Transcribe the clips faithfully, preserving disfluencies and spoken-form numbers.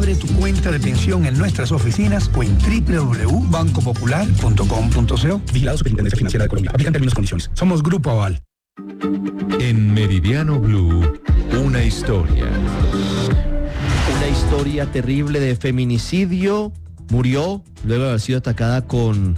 Abre tu cuenta de pensión en nuestras oficinas o en doble u doble u doble u punto banco popular punto com punto co. Vigilado Superintendencia Financiera de Colombia. Aplican términos y condiciones. Somos Grupo Aval. En Meridiano Blue, una historia. Una historia terrible de feminicidio. Murió luego de haber sido atacada con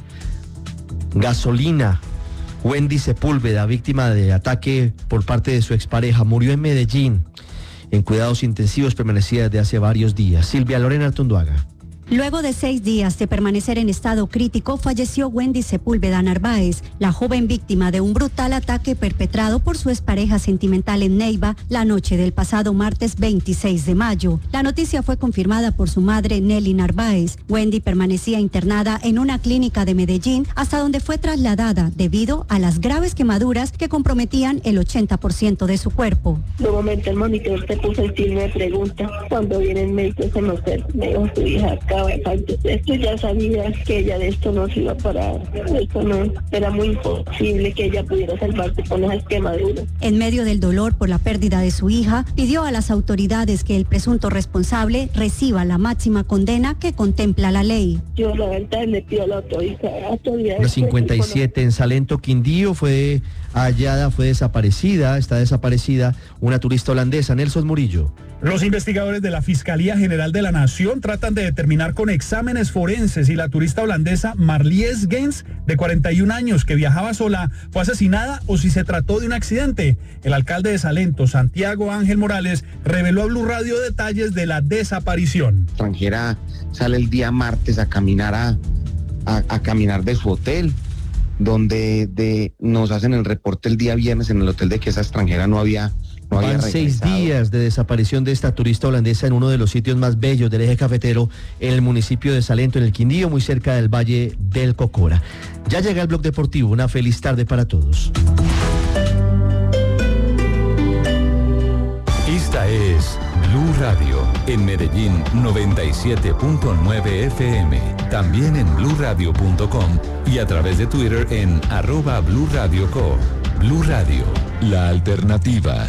gasolina. Wendy Sepúlveda, víctima de ataque por parte de su expareja, murió en Medellín. En cuidados intensivos permanecía desde hace varios días. Silvia Lorena Artunduaga. Luego de seis días de permanecer en estado crítico, falleció Wendy Sepúlveda Narváez, la joven víctima de un brutal ataque perpetrado por su expareja sentimental en Neiva la noche del pasado martes veintiséis de mayo. La noticia fue confirmada por su madre Nelly Narváez. Wendy permanecía internada en una clínica de Medellín hasta donde fue trasladada debido a las graves quemaduras que comprometían el ochenta por ciento de su cuerpo. De momento el monitor se puso el signo de pregunta. Cuando viene el médico se nos me dijo su hija acá. Esto ya sabía que ella de esto no se iba a parar, esto no, era muy imposible que ella pudiera salvarse con esas quemaduras. En medio del dolor por la pérdida de su hija, pidió a las autoridades que el presunto responsable reciba la máxima condena que contempla la ley. Yo la verdad le pido a la autoridad. La cincuenta y siete en Salento, Quindío, fue hallada, fue desaparecida, está desaparecida una turista holandesa, Nelson Murillo. Los investigadores de la Fiscalía General de la Nación tratan de determinar con exámenes forenses si la turista holandesa Marlies Gens, de cuarenta y un años, que viajaba sola, fue asesinada o si se trató de un accidente. El alcalde de Salento, Santiago Ángel Morales, reveló a Blue Radio detalles de la desaparición. La extranjera sale el día martes a caminar a, a, a caminar de su hotel, donde de, nos hacen el reporte el día viernes en el hotel de que esa extranjera no había No Van seis días de desaparición de esta turista holandesa en uno de los sitios más bellos del eje cafetero, en el municipio de Salento, en el Quindío, muy cerca del Valle del Cocora. Ya llega el Blog Deportivo. Una feliz tarde para todos. Esta es Blue Radio, en Medellín noventa y siete punto nueve F M. También en blue radio punto com y a través de Twitter en arroba Blue Radio Co. Blue Radio, la alternativa.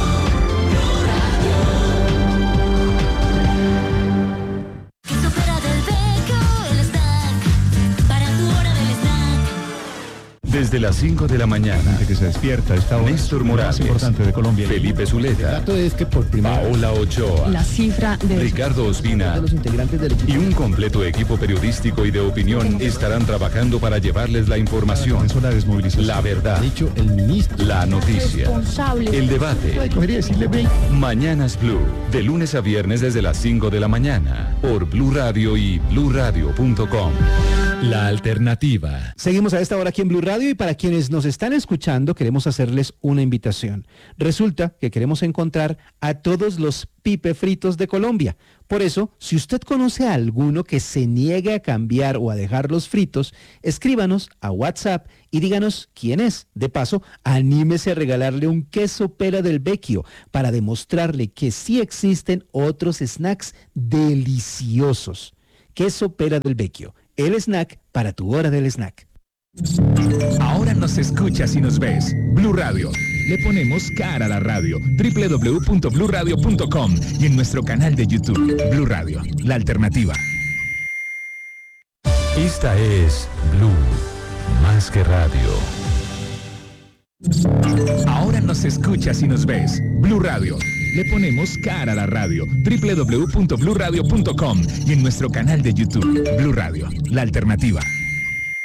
Desde las cinco de la mañana, que se despierta a esta hora, Néstor Morales, más importante de Colombia, Felipe Zuleta, el dato es que por primera Paola Ochoa, la cifra de Ricardo Ospina de los integrantes del equipo. Y un completo equipo periodístico y de opinión estarán trabajando para llevarles la información, la, desmovilización. la verdad, dicho el ministro, la noticia, el debate. Mañanas Blue, de lunes a viernes desde las cinco de la mañana, por Blue Radio y blue radio punto com. La alternativa. Seguimos a esta hora aquí en Blue Radio y para quienes nos están escuchando queremos hacerles una invitación. Resulta que queremos encontrar a todos los pipe fritos de Colombia. Por eso, si usted conoce a alguno que se niegue a cambiar o a dejar los fritos, escríbanos a WhatsApp y díganos quién es. De paso, anímese a regalarle un queso pera del Vecchio para demostrarle que sí existen otros snacks deliciosos. Queso pera del Vecchio, el snack para tu hora del snack. Ahora nos escuchas y nos ves. Blue Radio. Le ponemos cara a la radio. doble u doble u doble u punto blue radio punto com y en nuestro canal de YouTube. Blue Radio, la alternativa. Esta es Blue, más que radio. Ahora nos escuchas y nos ves. Blue Radio. Le ponemos cara a la radio. doble u doble u doble u punto blue radio punto com y en nuestro canal de YouTube. Blue Radio, la alternativa.